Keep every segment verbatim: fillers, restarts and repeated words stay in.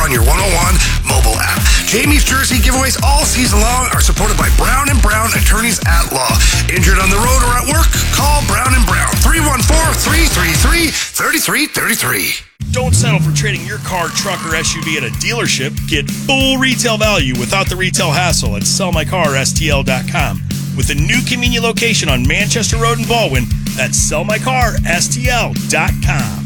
on your one oh one mobile app. Jamie's Jersey giveaways all season long are supported by Brown and Brown Attorneys at Law. Injured on the road or at work? Call Brown and Brown. three one four, three three three, three three three three. Don't settle for trading your car, truck, or S U V at a dealership. Get full retail value without the retail hassle at sell my car S T L dot com. With a new convenient location on Manchester Road in Baldwin, that's sell my car S T L dot com.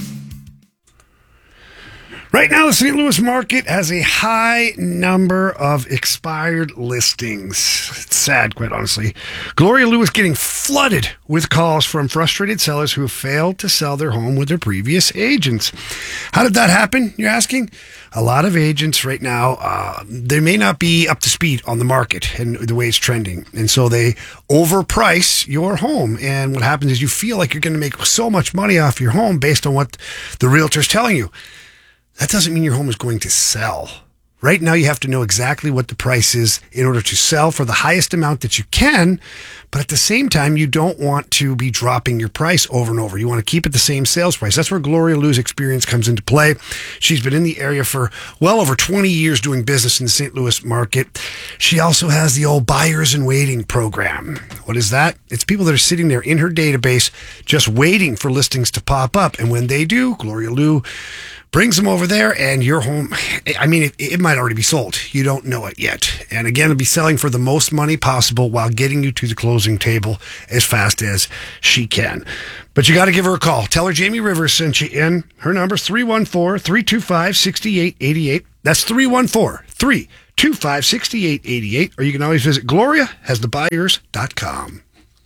Right now, the Saint Louis market has a high number of expired listings. It's sad, quite honestly. Gloria Lou is getting flooded with calls from frustrated sellers who have failed to sell their home with their previous agents. How did that happen, you're asking? A lot of agents right now, uh, they may not be up to speed on the market and the way it's trending. And so they overprice your home. And what happens is you feel like you're going to make so much money off your home based on what the realtor's telling you. That doesn't mean your home is going to sell. Right now, you have to know exactly what the price is in order to sell for the highest amount that you can. But at the same time, you don't want to be dropping your price over and over. You want to keep it the same sales price. That's where Gloria Lou's experience comes into play. She's been in the area for well over twenty years doing business in the Saint Louis market. She also has the old buyers in waiting program. What is that? It's people that are sitting there in her database just waiting for listings to pop up. And when they do, Gloria Lou brings them over there, and your home, I mean, it, it might already be sold. You don't know it yet. And again, it'll be selling for the most money possible while getting you to the closing table as fast as she can. But you got to give her a call. Tell her Jamie Rivers sent you in. Her number's three one four, three two five, six eight eight eight. That's three one four, three two five, six eight eight eight. Or you can always visit gloria has the buyers dot com.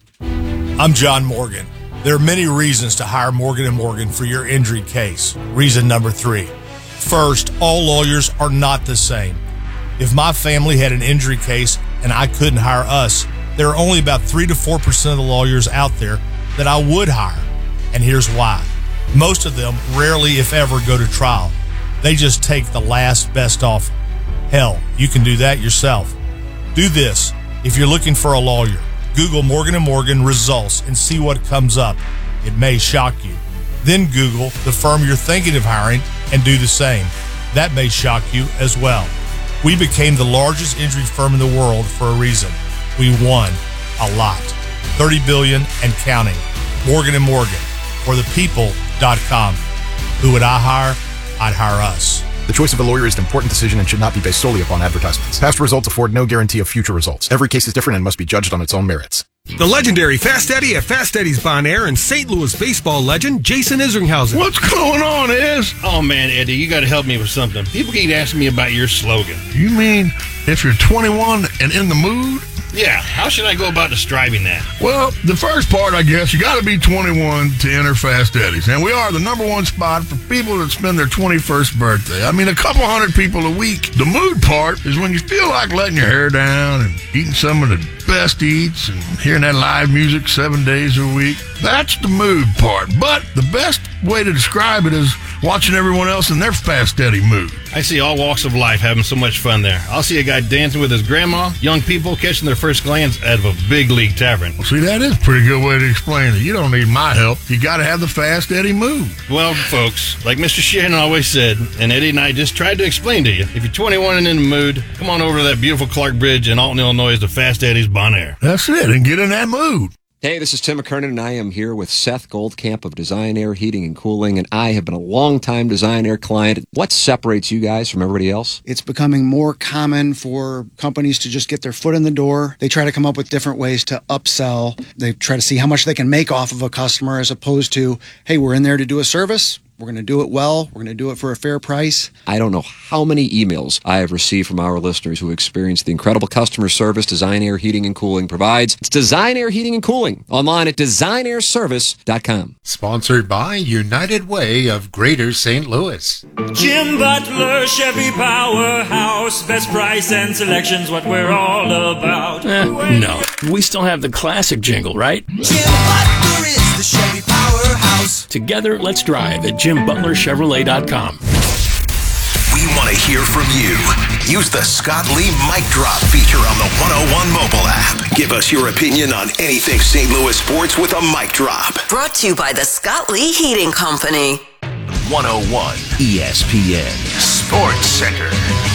I'm John Morgan. There are many reasons to hire Morgan and Morgan for your injury case. Reason number three. First, all lawyers are not the same. If my family had an injury case and I couldn't hire us, there are only about three to four percent of the lawyers out there that I would hire. And here's why. Most of them rarely, if ever, go to trial. They just take the last best offer. Hell, you can do that yourself. Do this. If you're looking for a lawyer, Google Morgan and Morgan results and see what comes up. It may shock you. Then Google the firm you're thinking of hiring and do the same. That may shock you as well. We became the largest injury firm in the world for a reason. We won a lot. thirty billion dollars and counting. Morgan and Morgan, or the people dot com. Who would I hire? I'd hire us. The choice of a lawyer is an important decision and should not be based solely upon advertisements. Past results afford no guarantee of future results. Every case is different and must be judged on its own merits. The legendary Fast Eddie at Fast Eddie's Bon Air and Saint Louis baseball legend Jason Isringhausen. What's going on, Iz? Oh, man, Eddie, you got to help me with something. People keep asking me about your slogan. You mean if you're twenty-one and in the mood? Yeah, how should I go about describing that? Well, the first part, I guess, you got to be twenty-one to enter Fast Eddie's. And we are the number one spot for people that spend their twenty-first birthday. I mean, a couple hundred people a week. The mood part is when you feel like letting your hair down and eating some of the best eats and hearing that live music seven days a week. That's the mood part. But the best way to describe it is watching everyone else in their Fast Eddie mood. I see all walks of life having so much fun there. I'll see a guy dancing with his grandma, young people catching their first glance out of a big league tavern. Well, see, that is a pretty good way to explain it. You don't need my help. You got to have the Fast Eddie mood. Well, folks, like Mister Shannon always said, and Eddie and I just tried to explain to you, if you're twenty-one and in the mood, come on over to that beautiful Clark Bridge in Alton, Illinois to Fast Eddie's Bon Air. That's it, and get in that mood. Hey, this is Tim McKernan, and I am here with Seth Goldcamp of Design Air Heating and Cooling, and I have been a long-time Design Air client. What separates you guys from everybody else? It's becoming more common for companies to just get their foot in the door. They try to come up with different ways to upsell. They try to see how much they can make off of a customer as opposed to, hey, we're in there to do a service. We're going to do it well. We're going to do it for a fair price. I don't know how many emails I have received from our listeners who experience the incredible customer service Design Air Heating and Cooling provides. It's Design Air Heating and Cooling, online at design air service dot com. Sponsored by United Way of Greater Saint Louis. Jim Butler, Chevy Powerhouse, best price and selection's what we're all about. Eh, no, we still have the classic jingle, right? Jim Butler is the Chevy Powerhouse. Together, let's drive at jim butler chevrolet dot com. We want to hear from you. Use the Scott Lee Mic Drop feature on the one oh one mobile app. Give us your opinion on anything Saint Louis sports with a mic drop. Brought to you by the Scott Lee Heating Company. one oh one E S P N Sports. Center.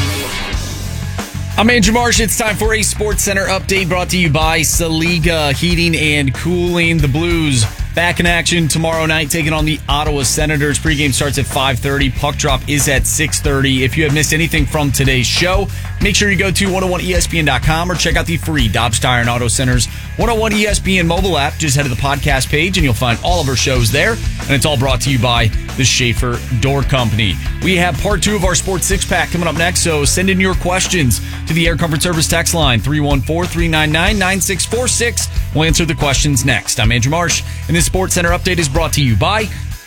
I'm Andrew Marsh. It's time for a Sports Center update brought to you by Saliga Heating and Cooling. The Blues back in action tomorrow night, taking on the Ottawa Senators. Pregame starts at five thirty. Puck drop is at six thirty. If you have missed anything from today's show, make sure you go to one oh one E S P N dot com or check out the free Dobbs Tire and Auto Center's one oh one E S P N mobile app. Just head to the podcast page and you'll find all of our shows there. And it's all brought to you by the Schaefer Door Company. We have part two of our Sports Six Pack coming up next, so send in your questions to the Air Comfort Service text line three one four, three nine nine, nine six four six. We'll answer the questions next. I'm Andrew Marsh, and this Sports Center update is brought to you by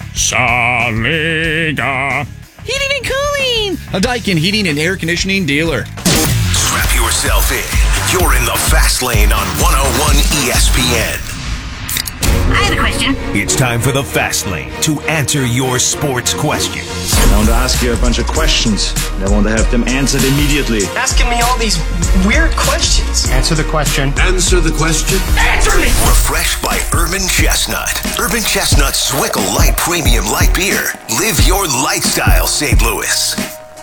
Saliga Heating and Cooling, a Daikin heating and air conditioning dealer. Strap yourself in. You're in the fast lane on one oh one E S P N. I have a question. It's time for the Fast Lane to answer your sports questions. I want to ask you a bunch of questions. I want to have them answered immediately. Asking me all these weird questions. Answer the question. Answer the question. Answer me! Refreshed by Urban Chestnut. Urban Chestnut Swickle Light Premium Light Beer. Live your lifestyle, Saint Louis.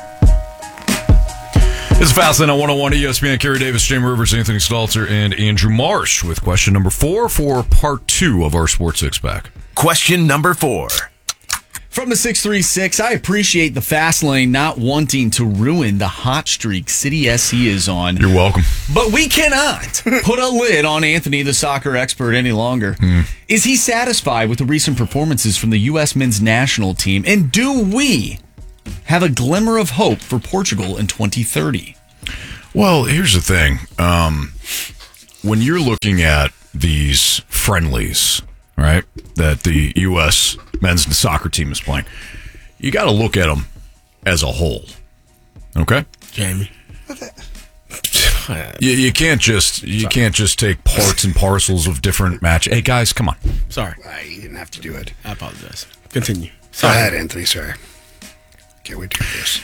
It's Fastlane on one oh one E S P N. Kerry Davis, Jamie Rivers, Anthony Stalter, and Andrew Marsh with question number four for part two of our Sports Six Pack. Question number four. From the six three six, I appreciate the Fast Lane not wanting to ruin the hot streak City S C is on. You're welcome. But we cannot put a lid on Anthony, the soccer expert, any longer. Mm. Is he satisfied with the recent performances from the U S men's national team? And do we have a glimmer of hope for Portugal in twenty thirty? Well, here's the thing. Um, when you're looking at these friendlies, right, that the U S men's soccer team is playing, you got to look at them as a whole. Okay, Jamie. You, you can't just you Sorry. can't just take parts and parcels of different matches. Hey guys, come on. Sorry, you didn't have to do it. I apologize. Continue. Sorry. Go ahead, Anthony. Sorry. Can't wait to do this.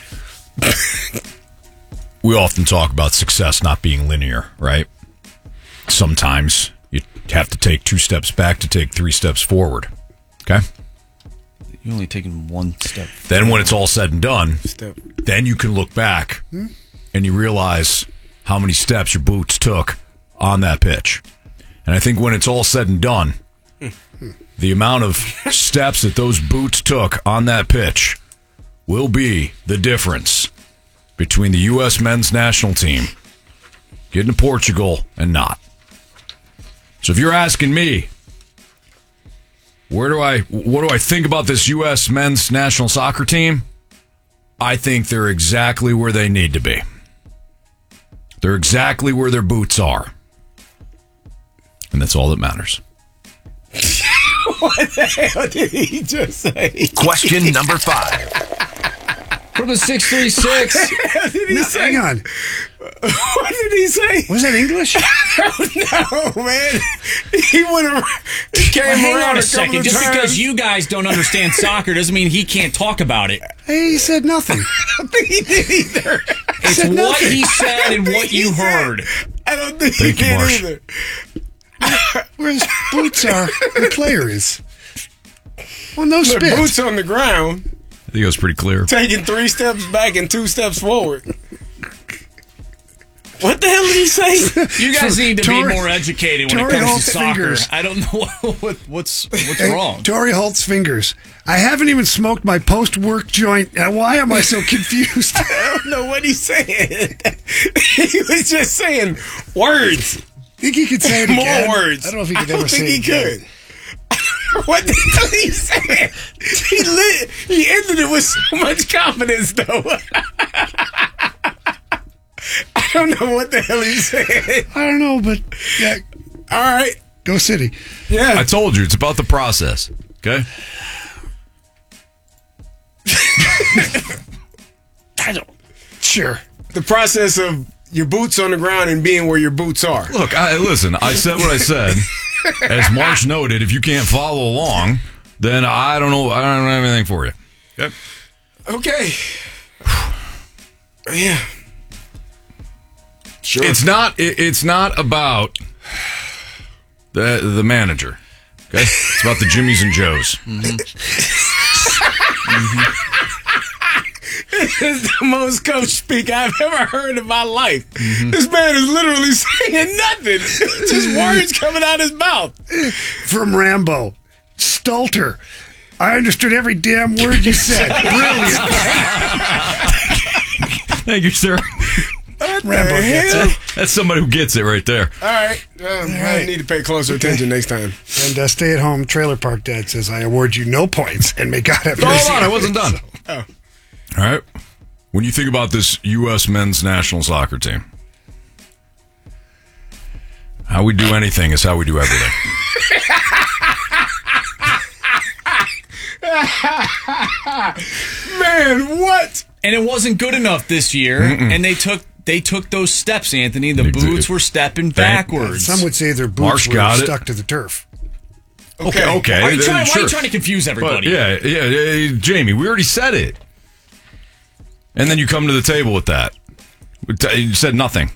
We often talk about success not being linear, right? Sometimes you have to take two steps back to take three steps forward. Okay? You're only taking one step forward. Then when it's all said and done, step. then you can look back hmm? and you realize how many steps your boots took on that pitch. And I think when it's all said and done, the amount of steps that those boots took on that pitch will be the difference between the U S men's national team getting to Portugal and not. So if you're asking me, where do I, what do I think about this U S men's national soccer team? I think they're exactly where they need to be. They're exactly where their boots are. And that's all that matters. What the hell did he just say? Question number five. From the six three six. What did he no, say? Hang on. What did he say? Was that English? No, man. He would have came well, hang around on a, a second. Just times. Because you guys don't understand soccer doesn't mean he can't talk about it. Hey, he said nothing. I don't think he did either. It's said what nothing. he said and what you heard. I don't think Thank he you, did Marsh. either. Where his boots are, the player is. Well, no The spit. boots on the ground. I think it was pretty clear. Taking three steps back and two steps forward. What the hell did he say? You guys need to Tory, be more educated when Tory it comes Holt's to soccer. fingers. I don't know what, what's what's Hey, wrong. Tory Holt's fingers. I haven't even smoked my post-work joint. Now, why am I so confused? I don't know what he's saying. He was just saying words. Think he could say it More again? words. I don't know if he could I ever don't say think it he again. could. What the hell he said? He lit. He ended it with so much confidence, though. I don't know what the hell he said. I don't know, but yeah. All right, go City. Yeah, I told you it's about the process. Okay. I don't. Sure. The process of your boots on the ground and being where your boots are. Look, I listen. I said what I said. As Marsh noted, if you can't follow along, then I don't know. I don't have anything for you. Okay. Okay. Yeah. Sure. It's not. It, it's not about the the manager. Okay. It's about the Jimmies and Joes. Mm-hmm. mm-hmm. This is the most coach speak I've ever heard in my life. Mm-hmm. This man is literally saying nothing. Just words coming out his mouth. From Rambo. Stulter. I understood every damn word you said. Brilliant. Thank you, sir. What Rambo the gets hell? it. That's somebody who gets it right there. All right. Um, All I right. need to pay closer attention next time. And uh, stay at home trailer park dad says, I award you no points and may God have No, mercy. hold on, I wasn't done. Oh. All right. When you think about this U S men's national soccer team, how we do anything is how we do everything. Man, what? And it wasn't good enough this year, Mm-mm. and they took they took those steps, Anthony. The They boots did. were stepping Thank- backwards. Some would say their boots Marsh were got it. stuck to the turf. Okay, okay. Why are you, then trying, why are sure. you trying to confuse everybody? But yeah, yeah, yeah, Jamie, we already said it. And then you come to the table with that. You said nothing.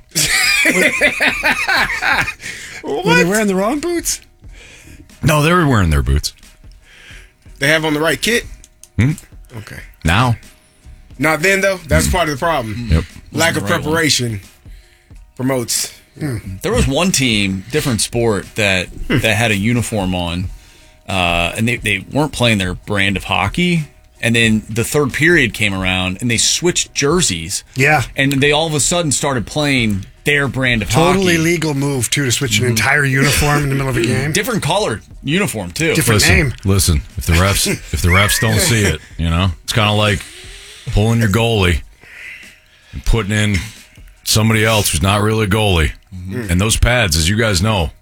Were they wearing the wrong boots? No, they were wearing their boots. They have on the right kit? Hmm? Okay. Now. Not then, though. That's part of the problem. Yep. Lack of the right one. preparation promotes. There was one team, different sport, that that had a uniform on, uh, and they, they weren't playing their brand of hockey. And then the third period came around, and they switched jerseys. Yeah. And they all of a sudden started playing their brand of Totally hockey. legal move, too, to switch an entire uniform in the middle of a game. Different colored uniform, too. Different listen, name. Listen, if the refs if the refs don't see it, you know, it's kind of like pulling your goalie and putting in somebody else who's not really a goalie. And those pads, as you guys know,